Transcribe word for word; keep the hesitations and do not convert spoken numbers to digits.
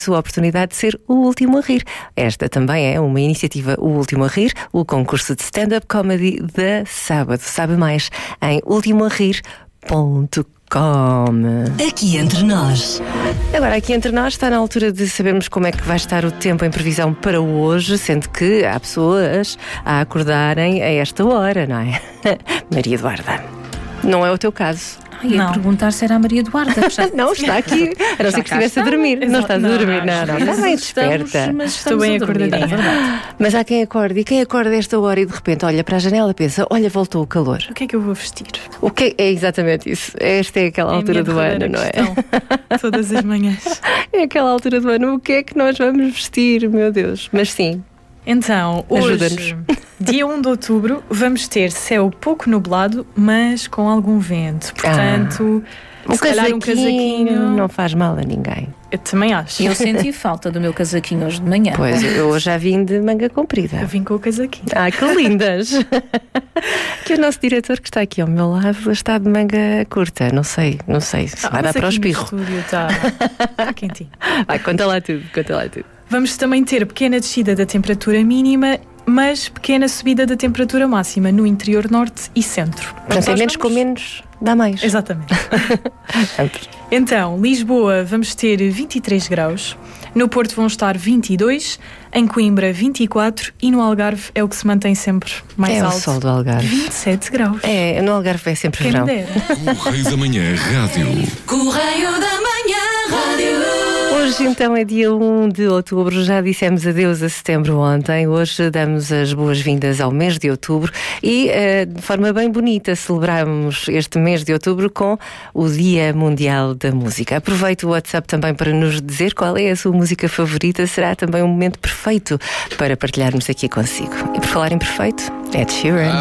sua oportunidade de ser o último a rir. Esta também é uma iniciativa O Último a Rir, o concurso de stand-up comedy da Sábado. Sabe mais em ultimo a rir ponto com. Aqui entre nós. Agora, aqui entre nós está na altura de sabermos como é que vai estar o tempo em previsão para hoje, sendo que há pessoas a acordarem a esta hora, não é? Maria Eduarda, não é o teu caso. Ia não. perguntar se era a Maria Eduarda. Não, está aqui. A não ser que estivesse a dormir. Exato. Não estás não, a dormir, não, não. Está bem desperta. Mas estou bem acordadinha. Mas há quem acorde. E quem acorda a esta hora e de repente olha para a janela e pensa: olha, voltou o calor. O que é que eu vou vestir? O que é, é exatamente isso. Esta é aquela é altura do ano, não é? Todas as manhãs. É aquela altura do ano. O que é que nós vamos vestir, meu Deus? Mas sim. Então, hoje, dia um de outubro, vamos ter céu pouco nublado, mas com algum vento. Portanto, ah, um, se calhar um casaquinho não faz mal a ninguém. Eu também acho. Eu senti falta do meu casaquinho hoje de manhã. Pois, eu hoje já vim de manga comprida. Eu vim com o casaquinho. Ah, que lindas! Que o nosso diretor que está aqui ao meu lado está de manga curta. Não sei, não sei se ah, vai dar para o espirro. O estúdio está tá quentinho. Vai, conta lá tudo, conta lá tudo. Vamos também ter pequena descida da temperatura mínima, mas pequena subida da temperatura máxima no interior norte e centro. Portanto, é menos com menos, dá mais. Exatamente. Então, Lisboa, vamos ter vinte e três graus. No Porto vão estar vinte e dois, em Coimbra vinte e quatro e no Algarve é o que se mantém sempre mais é alto. É o sol do Algarve. vinte e sete graus. É, no Algarve é sempre Quem verão. Correio da Manhã Rádio. Correio da Manhã Rádio. Hoje então é dia um de outubro, já dissemos adeus a setembro ontem, hoje damos as boas-vindas ao mês de outubro e uh, de forma bem bonita celebramos este mês de outubro com o Dia Mundial da Música. Aproveito o WhatsApp também para nos dizer qual é a sua música favorita, será também um momento perfeito para partilharmos aqui consigo. E por falar em perfeito, Ed Sheeran.